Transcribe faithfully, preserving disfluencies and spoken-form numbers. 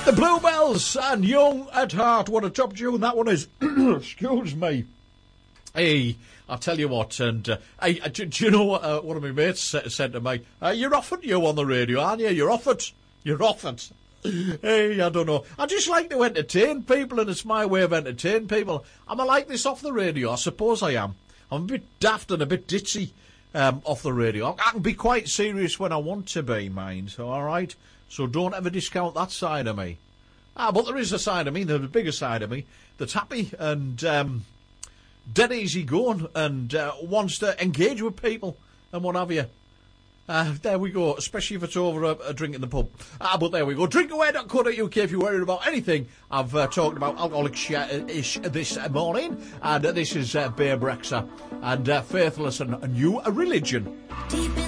The Bluebells and Young at Heart. What a top tune that one is. Excuse me. Hey, I'll tell you what, and uh, hey, do, do you know what uh, one of my mates said, said to me? Uh, you're off it, you on the radio, aren't you? You're off it. You're off it. Hey, I don't know. I just like to entertain people, and it's my way of entertaining people. Am I like this off the radio? I suppose I am. I'm a bit daft and a bit ditzy um, off the radio. I can be quite serious when I want to be, mind, all right? So don't ever discount that side of me. Ah, but there is a side of me, there's a bigger side of me, that's happy and um, dead easy going and uh, wants to engage with people and what have you. Uh, there we go, especially if it's over a, a drink in the pub. Ah, but there we go. drinkaway dot co dot U K if you're worried about anything. I've uh, talked about alcoholic shit-ish this morning, and uh, this is uh, Bear Brexer and uh, Faithless and a New Religion. Deep in